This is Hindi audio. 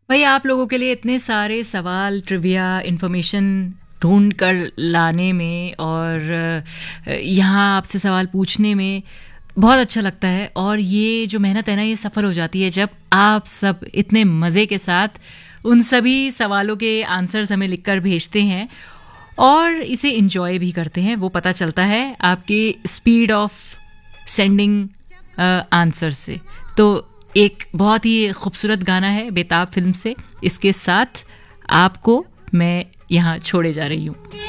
भाई, आप लोगों के लिए इतने सारे सवाल, ट्रिविया, इन्फॉर्मेशन ढूंढ कर लाने में और यहाँ आपसे सवाल पूछने में बहुत अच्छा लगता है। और ये जो मेहनत है ना, ये सफल हो जाती है जब आप सब इतने मज़े के साथ उन सभी सवालों के आंसर्स हमें लिखकर भेजते हैं और इसे इंजॉय भी करते हैं। वो पता चलता है आपकी स्पीड ऑफ सेंडिंग आंसर से। तो एक बहुत ही खूबसूरत गाना है बेताब फिल्म से, इसके साथ आपको मैं यहाँ छोड़े जा रही हूँ।